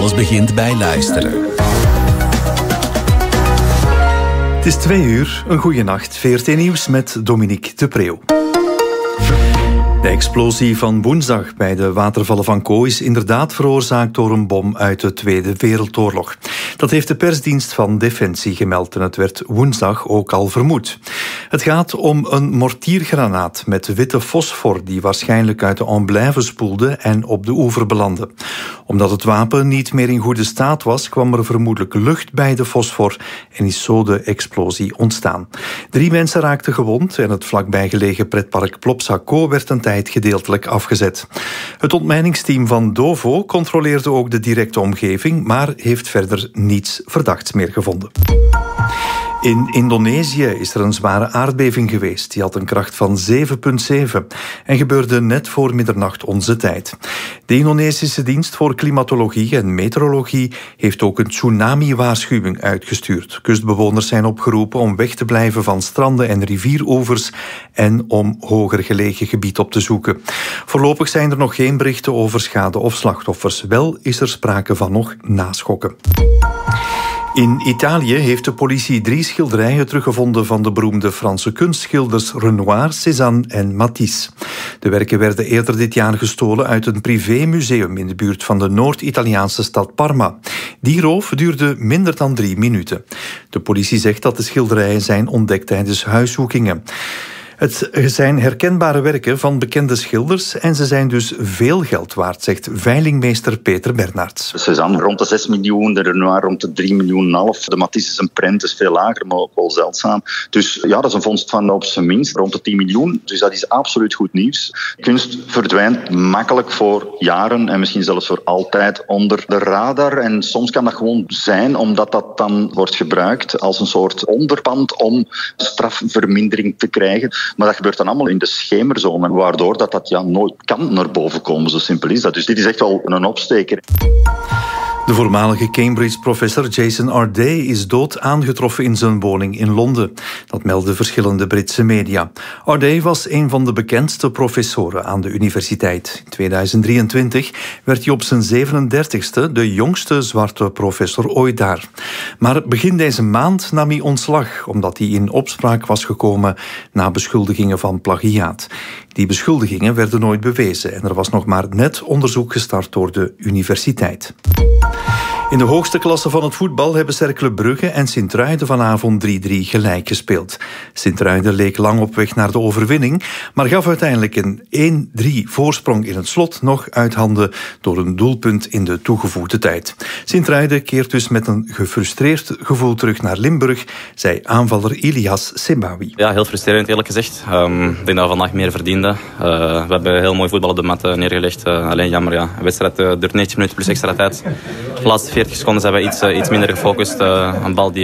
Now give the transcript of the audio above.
Alles begint bij luisteren. Het is 2:00, een goeie nacht. VRT Nieuws met Dominique de Preeuw. De explosie van woensdag bij de watervallen van Caux is inderdaad veroorzaakt door een bom uit de Tweede Wereldoorlog. Dat heeft de persdienst van Defensie gemeld en het werd woensdag ook al vermoed. Het gaat om een mortiergranaat met witte fosfor die waarschijnlijk uit de Amblève spoelde en op de oever belandde. Omdat het wapen niet meer in goede staat was, kwam er vermoedelijk lucht bij de fosfor en is zo de explosie ontstaan. 3 mensen raakten gewond en het vlakbij gelegen pretpark Plopsa-Caux werd een tijd gedeeltelijk afgezet. Het ontmijningsteam van Dovo controleerde ook de directe omgeving, maar heeft verder niets verdachts meer gevonden. In Indonesië is er een zware aardbeving geweest. Die had een kracht van 7,7 en gebeurde net voor middernacht onze tijd. De Indonesische dienst voor klimatologie en meteorologie heeft ook een tsunami-waarschuwing uitgestuurd. Kustbewoners zijn opgeroepen om weg te blijven van stranden en rivieroevers en om hoger gelegen gebied op te zoeken. Voorlopig zijn er nog geen berichten over schade of slachtoffers. Wel is er sprake van nog naschokken. In Italië heeft de politie 3 schilderijen teruggevonden van de beroemde Franse kunstschilders Renoir, Cézanne en Matisse. De werken werden eerder dit jaar gestolen uit een privémuseum in de buurt van de Noord-Italiaanse stad Parma. Die roof duurde minder dan 3 minuten. De politie zegt dat de schilderijen zijn ontdekt tijdens huiszoekingen. Het zijn herkenbare werken van bekende schilders en ze zijn dus veel geld waard, zegt veilingmeester Peter Bernards. Cézanne rond de 6 miljoen, de Renoir rond de 3,5 miljoen. De Matisse is een prent, is veel lager, maar ook wel zeldzaam. Dus ja, dat is een vondst van op zijn minst rond de 10 miljoen. Dus dat is absoluut goed nieuws. Kunst verdwijnt makkelijk voor jaren en misschien zelfs voor altijd onder de radar. En soms kan dat gewoon zijn omdat dat dan wordt gebruikt als een soort onderpand om strafvermindering te krijgen. Maar dat gebeurt dan allemaal in de schemerzone, waardoor dat nooit kan naar boven komen. Zo simpel is dat. Dus dit is echt wel een opsteker. De voormalige Cambridge-professor Jason Arday is dood aangetroffen in zijn woning in Londen. Dat melden verschillende Britse media. Arday was een van de bekendste professoren aan de universiteit. In 2023 werd hij op zijn 37ste de jongste zwarte professor ooit daar. Maar begin deze maand nam hij ontslag, omdat hij in opspraak was gekomen na beschuldigingen van plagiaat. Die beschuldigingen werden nooit bewezen en er was nog maar net onderzoek gestart door de universiteit. In de hoogste klasse van het voetbal hebben Cercle Brugge en Sint-Truiden vanavond 3-3 gelijk gespeeld. Sint-Truiden leek lang op weg naar de overwinning, maar gaf uiteindelijk een 1-3 voorsprong in het slot nog uit handen door een doelpunt in de toegevoegde tijd. Sint-Truiden keert dus met een gefrustreerd gevoel terug naar Limburg, zei aanvaller Ilias Sebawi. Ja, heel frustrerend eerlijk gezegd. Ik denk dat we vandaag meer verdienden. We hebben heel mooi voetbal op de mat neergelegd. Alleen jammer, ja. Een wedstrijd duurt 90 minuten plus extra tijd. De laatste 40 seconden zijn we iets minder gefocust. Een bal die